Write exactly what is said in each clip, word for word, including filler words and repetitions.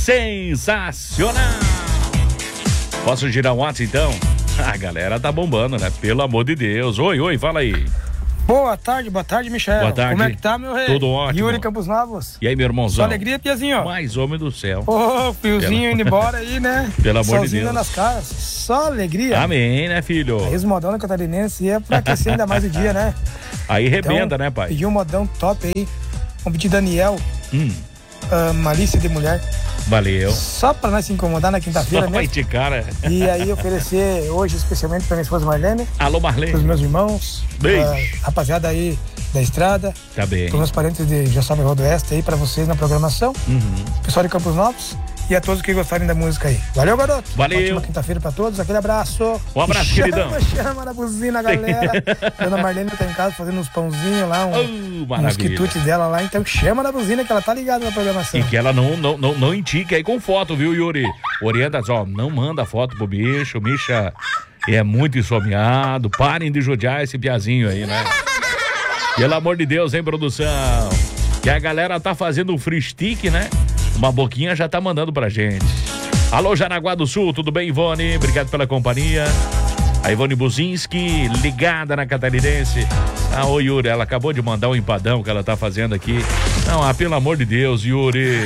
Sensacional! Posso girar um WhatsApp então? A galera tá bombando, né? Pelo amor de Deus. Oi, oi, fala aí. Boa tarde, boa tarde, Michel. Boa tarde. Como é que tá, meu rei? Tudo ótimo. Yuri Campos Novos. E aí, meu irmãozão? Só alegria, Piazinho. Mais homem do céu. Ô, oh, fiozinho Pela... indo embora aí, né? Pelo amor Sozinho de Deus. nas caras. Só alegria. Amém, né, filho? Aí os modão catarinense é pra aquecer ainda mais o dia, né? Aí rebenta, então, né, pai? Pediu um modão top aí. Vamos pedir Daniel. Hum. Uh, Malícia de Mulher. Valeu. Só pra nós se incomodar na quinta-feira, né? De cara. E aí oferecer hoje especialmente pra minha esposa Marlene. Alô, Marlene. Pros meus irmãos. Beijo. Uh, rapaziada aí da estrada. Tá bem. Pros meus parentes de Jaçaba e Rodoeste aí pra vocês na programação. Uhum. Pessoal de Campos Novos. E a todos que gostarem da música aí. Valeu, garoto. Valeu. Ótima quinta-feira pra todos. Aquele abraço. Um abraço, chama, queridão. Chama na buzina, galera. Dona Marlene tá em casa fazendo uns pãozinhos lá, um, oh, uns quitutes dela lá. Então chama na buzina que ela tá ligada na programação. E que ela não, não, não, não indique aí com foto, viu, Yuri? Orienta só, não manda foto pro bicho. O bicho é muito ensomeado. Parem de judiar esse piazinho aí, né? Pelo amor de Deus, hein, produção? Que a galera tá fazendo um free stick, né? Uma boquinha já tá mandando pra gente. Alô, Jaraguá do Sul, tudo bem, Ivone? Obrigado pela companhia. A Ivone Buzinski, ligada na Catarinense. Ah, ô Yuri, ela acabou de mandar um empadão que ela tá fazendo aqui. Não, ah, pelo amor de Deus, Yuri.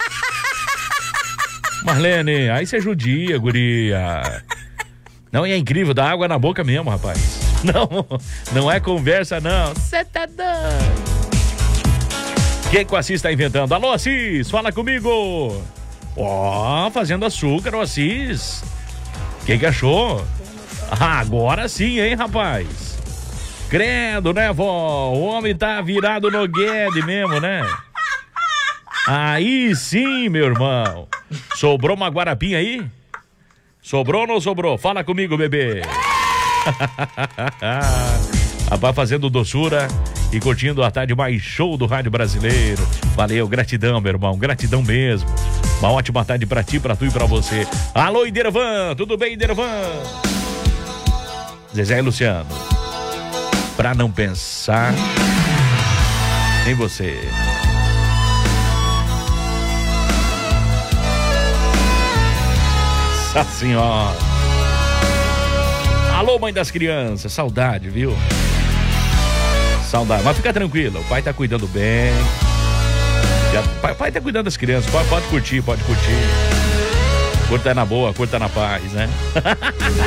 Marlene, aí você judia, guria. Não, e é incrível, dá água na boca mesmo, rapaz. Não, não é conversa, não. Cê tá dando. Quem que o Assis tá inventando? Alô, Assis, fala comigo. Ó, oh, fazendo açúcar, o Assis. Quem que achou? Ah, agora sim, hein, rapaz? Credo, né, vó? O homem tá virado no Guedes mesmo, né? Aí sim, meu irmão. Sobrou uma guarapinha aí? Sobrou ou não sobrou? Fala comigo, bebê. Rapaz, fazendo doçura e curtindo a tarde mais show do rádio brasileiro. Valeu, gratidão, meu irmão, gratidão mesmo. Uma ótima tarde pra ti, pra tu e pra você. Alô, Idervan, tudo bem, Idervan? Zezé e Luciano, pra não pensar em você. Nossa senhora. Alô, mãe das crianças, saudade, viu? Saudade, mas fica tranquilo, o pai tá cuidando bem. Já, pai, pai tá cuidando das crianças, pode, pode curtir, pode curtir. Curta na boa, curta na paz, né?